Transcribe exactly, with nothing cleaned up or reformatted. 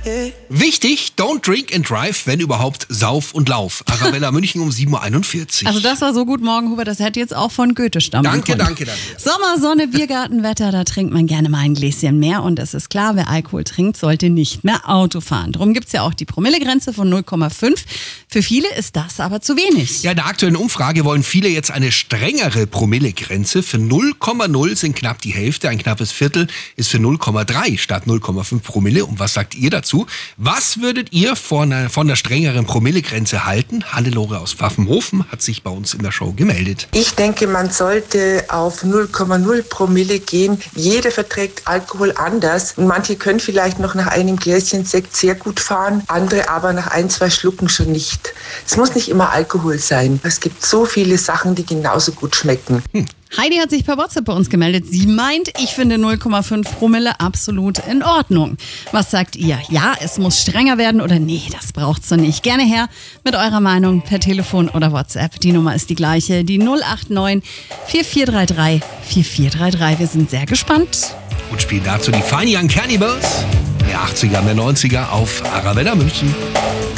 Wichtig, don't drink and drive, wenn überhaupt, sauf und lauf. Arabella München um sieben Uhr einundvierzig. Also das war so gut, morgen, Huber, das hätte jetzt auch von Goethe stammen Danke, können. danke, danke. Sommer, Sonne, Biergartenwetter, da trinkt man gerne mal ein Gläschen mehr. Und es ist klar, wer Alkohol trinkt, sollte nicht mehr Auto fahren. Darum gibt's ja auch die Promillegrenze von null Komma fünf. Für viele ist das aber zu wenig. Ja, in der aktuellen Umfrage wollen viele jetzt eine strengere Promillegrenze. Für null Komma null sind knapp die Hälfte, ein knappes Viertel ist für null Komma drei statt null Komma fünf Promille. Und was sagt ihr dazu? Was würdet ihr von einer, von der strengeren Promillegrenze halten? Hannelore aus Pfaffenhofen hat sich bei uns in der Show gemeldet. Ich denke, man sollte auf null Komma null Promille gehen. Jeder verträgt Alkohol anders. Und manche können vielleicht noch nach einem Gläschen Sekt sehr gut fahren, andere aber nach ein, zwei Schlucken schon nicht. Es muss nicht immer Alkohol sein. Es gibt so viele Sachen, die genauso gut schmecken. Hm. Heidi hat sich per WhatsApp bei uns gemeldet. Sie meint, ich finde null Komma fünf Promille absolut in Ordnung. Was sagt ihr? Ja, es muss strenger werden oder nee, das braucht's so nicht. Gerne her mit eurer Meinung per Telefon oder WhatsApp. Die Nummer ist die gleiche, die null acht neun vier vier drei drei vier vier drei drei. Wir sind sehr gespannt. Und spielen dazu die Fine Young Cannibals der achtziger, der neunziger auf Arabella München.